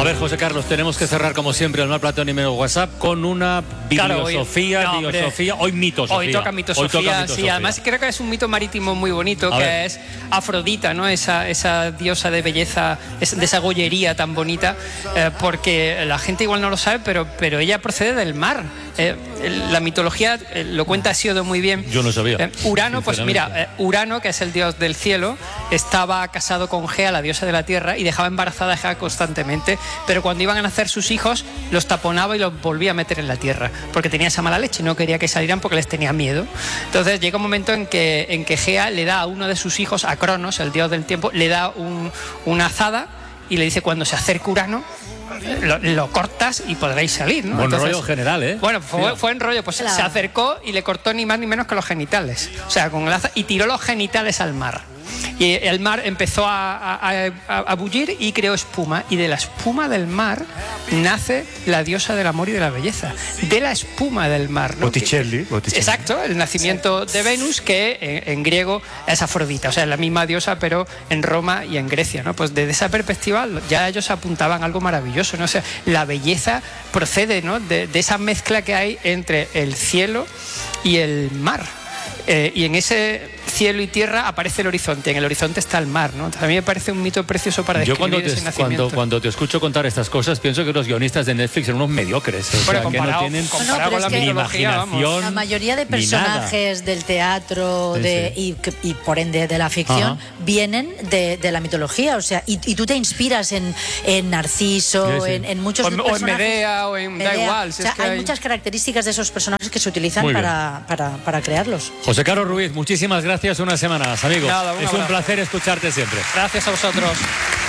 A ver, José Carlos, tenemos que cerrar como siempre el Mar Platón y menos WhatsApp con una bibliosofía, hoy mitosofía. Hoy toca mitosofía, sí, además creo que es un mito marítimo muy bonito, que es Afrodita, ¿no? Esa diosa de belleza, de esa gollería tan bonita, porque la gente igual no lo sabe, pero ella procede del mar. La mitología lo cuenta Hesíodo muy bien. Yo no sabía. Urano, pues mira, Urano, que es el dios del cielo, estaba casado con Gea, la diosa de la tierra, y dejaba embarazada a Gea constantemente, pero cuando iban a nacer sus hijos los taponaba y los volvía a meter en la tierra, porque tenía esa mala leche, no quería que salieran porque les tenía miedo. Entonces llega un momento en que Gea le da a uno de sus hijos, a Cronos, el dios del tiempo, le da una azada y le dice: cuando se acerque Urano, lo cortas y podréis salir, ¿no? Buen Entonces, rollo general, ¿eh? Bueno, fue en rollo, pues claro. Se acercó y le cortó ni más ni menos que los genitales, o sea, con el y tiró los genitales al mar. Y el mar empezó a bullir y creó espuma, y de la espuma del mar nace la diosa del amor y de la belleza, de la espuma del mar, ¿no? Botticelli. Exacto, el nacimiento de Venus, que en griego es Afrodita, o sea, es la misma diosa, pero en Roma y en Grecia, ¿no? Pues desde esa perspectiva ya ellos apuntaban algo maravilloso, ¿no? O sea, la belleza procede, ¿no? de esa mezcla que hay entre el cielo y el mar. Y en ese cielo y tierra aparece el horizonte, en el horizonte está el mar, ¿no? A mí me parece un mito precioso para describir ese nacimiento. Cuando te escucho contar estas cosas, pienso que los guionistas de Netflix son unos mediocres. Bueno, que no tienen con la imaginación. La mayoría de personajes del teatro y por ende de la ficción vienen de la mitología, o sea, y tú te inspiras en Narciso, en muchos personajes. O en Medea, o en... Da igual. O sea, hay muchas características de esos personajes que se utilizan para crearlos. José Carlos Ruiz, muchísimas gracias una semana más, amigo. Nada, es un placer escucharte siempre. Gracias a vosotros.